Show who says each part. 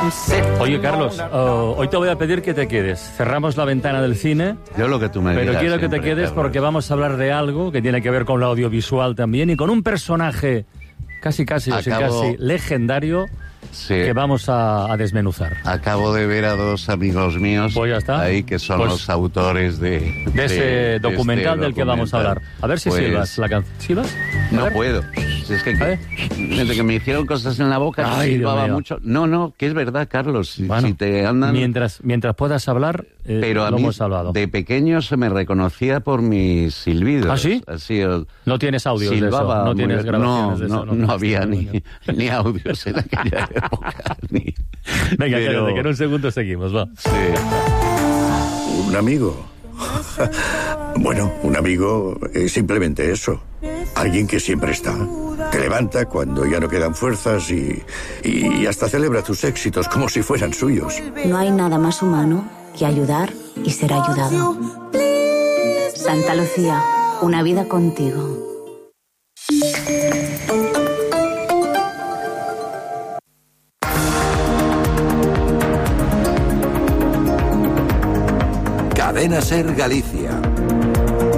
Speaker 1: Oye, Carlos, hoy te voy a pedir que te quedes. Cerramos la ventana del cine.
Speaker 2: Yo lo que tú me digas.
Speaker 1: Pero quiero que
Speaker 2: siempre,
Speaker 1: te quedes,
Speaker 2: Carlos.
Speaker 1: porque vamos a hablar de algo que tiene que ver con lo audiovisual también y con un personaje casi legendario que vamos a desmenuzar.
Speaker 2: Acabo de ver a dos amigos míos
Speaker 1: Pues ya está.
Speaker 2: ahí que son
Speaker 1: Pues
Speaker 2: los autores de
Speaker 1: ese documental
Speaker 2: este
Speaker 1: del que vamos a hablar. A ver si
Speaker 2: Pues,
Speaker 1: silbas la canción. ¿Silbas? A
Speaker 2: No
Speaker 1: ver.
Speaker 2: puedo. Si es que
Speaker 1: ver.
Speaker 2: desde que me hicieron cosas en la boca,
Speaker 1: Ay,
Speaker 2: silbaba
Speaker 1: Dios mío.
Speaker 2: mucho. No, que es verdad, Carlos. Si
Speaker 1: Bueno,
Speaker 2: te andan...
Speaker 1: mientras puedas hablar,
Speaker 2: Pero a
Speaker 1: lo
Speaker 2: mí,
Speaker 1: hemos hablado.
Speaker 2: de pequeño se me reconocía por mis silbidos.
Speaker 1: ¿Ah, sí?
Speaker 2: Así,
Speaker 1: No tienes audios de eso,
Speaker 2: silbaba
Speaker 1: no
Speaker 2: muy
Speaker 1: tienes
Speaker 2: bien.
Speaker 1: grabaciones de eso.
Speaker 2: No había ni audios en aquella época.
Speaker 1: Venga,
Speaker 2: Pero-
Speaker 1: cállate, que en un segundo seguimos, va.
Speaker 2: Sí.
Speaker 3: ¿Un amigo? Bueno, un amigo es simplemente eso. Alguien que siempre está. Te levanta cuando ya no quedan fuerzas y hasta celebra tus éxitos como si fueran suyos.
Speaker 4: No hay nada más humano que ayudar y ser ayudado. Santa Lucía, una vida contigo.
Speaker 5: Cadena Ser Galicia.